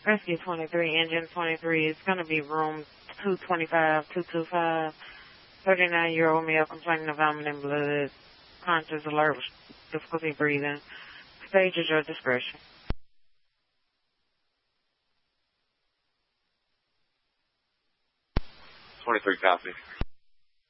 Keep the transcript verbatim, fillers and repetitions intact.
Rescue twenty-three, engine twenty-three. It's going to be room two twenty-five, two twenty-five. thirty-nine-year-old male complaining of vomiting blood. Conscious, alert, difficulty breathing. Stage at your discretion. twenty-three, copy.